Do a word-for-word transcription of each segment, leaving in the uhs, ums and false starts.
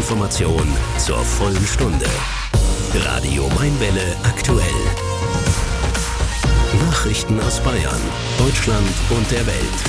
Information zur vollen Stunde. Radio Mainwelle aktuell. Nachrichten aus Bayern, Deutschland und der Welt.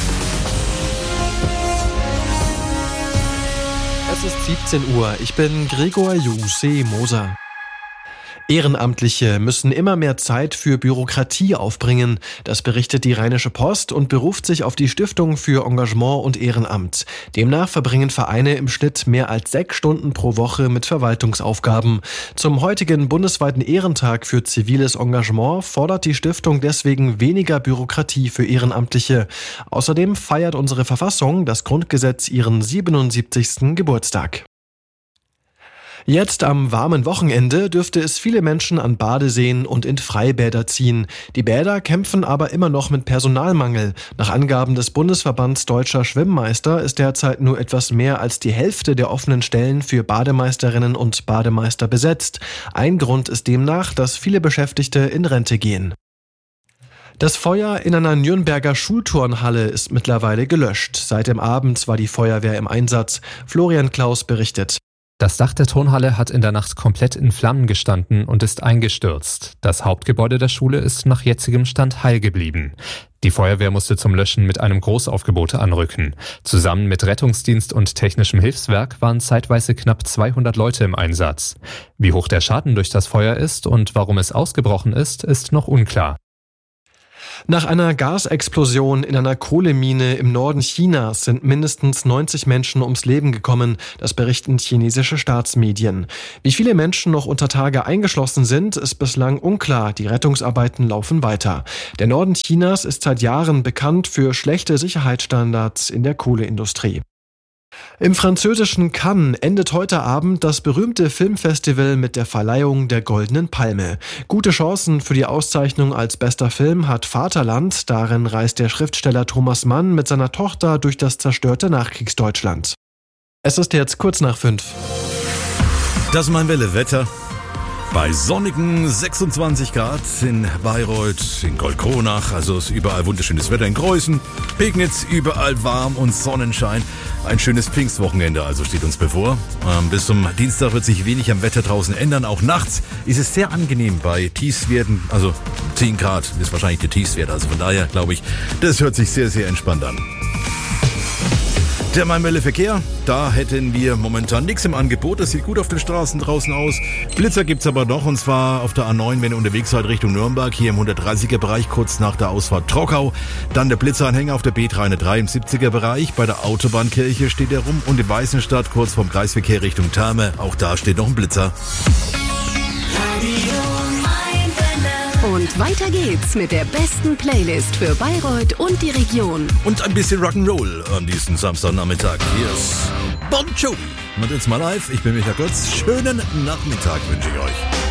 Es ist siebzehn Uhr. Ich bin Gregor Juse-Moser. Ehrenamtliche müssen immer mehr Zeit für Bürokratie aufbringen. Das berichtet die Rheinische Post und beruft sich auf die Stiftung für Engagement und Ehrenamt. Demnach verbringen Vereine im Schnitt mehr als sechs Stunden pro Woche mit Verwaltungsaufgaben. Zum heutigen bundesweiten Ehrentag für ziviles Engagement fordert die Stiftung deswegen weniger Bürokratie für Ehrenamtliche. Außerdem feiert unsere Verfassung, das Grundgesetz, ihren siebenundsiebzigsten Geburtstag. Jetzt am warmen Wochenende dürfte es viele Menschen an Badeseen und in Freibäder ziehen. Die Bäder kämpfen aber immer noch mit Personalmangel. Nach Angaben des Bundesverbands Deutscher Schwimmmeister ist derzeit nur etwas mehr als die Hälfte der offenen Stellen für Bademeisterinnen und Bademeister besetzt. Ein Grund ist demnach, dass viele Beschäftigte in Rente gehen. Das Feuer in einer Nürnberger Schulturnhalle ist mittlerweile gelöscht. Seit dem Abend war die Feuerwehr im Einsatz. Florian Klaus berichtet. Das Dach der Turnhalle hat in der Nacht komplett in Flammen gestanden und ist eingestürzt. Das Hauptgebäude der Schule ist nach jetzigem Stand heil geblieben. Die Feuerwehr musste zum Löschen mit einem Großaufgebot anrücken. Zusammen mit Rettungsdienst und technischem Hilfswerk waren zeitweise knapp zweihundert Leute im Einsatz. Wie hoch der Schaden durch das Feuer ist und warum es ausgebrochen ist, ist noch unklar. Nach einer Gasexplosion in einer Kohlemine im Norden Chinas sind mindestens neunzig Menschen ums Leben gekommen, das berichten chinesische Staatsmedien. Wie viele Menschen noch unter Tage eingeschlossen sind, ist bislang unklar. Die Rettungsarbeiten laufen weiter. Der Norden Chinas ist seit Jahren bekannt für schlechte Sicherheitsstandards in der Kohleindustrie. Im französischen Cannes endet heute Abend das berühmte Filmfestival mit der Verleihung der Goldenen Palme. Gute Chancen für die Auszeichnung als bester Film hat Vaterland. Darin reist der Schriftsteller Thomas Mann mit seiner Tochter durch das zerstörte Nachkriegsdeutschland. Es ist jetzt kurz nach fünf. Das Mainwelle-Wetter. Bei sonnigen sechsundzwanzig Grad in Bayreuth, in Goldkronach, also ist überall wunderschönes Wetter in Greußen, Pegnitz, überall warm und Sonnenschein. Ein schönes Pfingstwochenende also steht uns bevor. Ähm, bis zum Dienstag wird sich wenig am Wetter draußen ändern. Auch nachts ist es sehr angenehm bei Tiefstwerten, also zehn Grad ist wahrscheinlich der Tiefstwert. Also von daher glaube ich, das hört sich sehr, sehr entspannt an. Der Mainwelle-Verkehr, da hätten wir momentan nichts im Angebot. Das sieht gut auf den Straßen draußen aus. Blitzer gibt's aber noch, und zwar auf der A neun, wenn ihr unterwegs seid Richtung Nürnberg, hier im hundertdreißiger Bereich, kurz nach der Ausfahrt Trockau. Dann der Blitzeranhänger auf der B dreihundertdrei im siebziger Bereich. Bei der Autobahnkirche steht er rum und in Weißenstadt kurz vorm Kreisverkehr Richtung Therme. Auch da steht noch ein Blitzer. Und weiter geht's mit der besten Playlist für Bayreuth und die Region. Und ein bisschen Rock'n'Roll an diesem Samstagnachmittag. Hier ist Bon Jovi. Und jetzt mal live. Ich bin Michael Götz. Schönen Nachmittag wünsche ich euch.